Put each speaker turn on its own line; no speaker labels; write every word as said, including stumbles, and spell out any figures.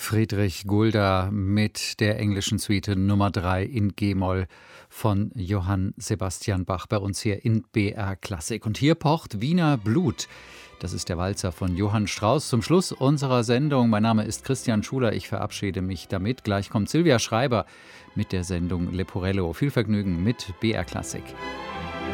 Friedrich Gulda mit der englischen Suite Nummer drei in G-Moll von Johann Sebastian Bach bei uns hier in B R Klassik. Und hier pocht Wiener Blut. Das ist der Walzer von Johann Strauss zum Schluss unserer Sendung. Mein Name ist Christian Schuler. Ich verabschiede mich damit. Gleich kommt Silvia Schreiber mit der Sendung Leporello. Viel Vergnügen mit B R Klassik.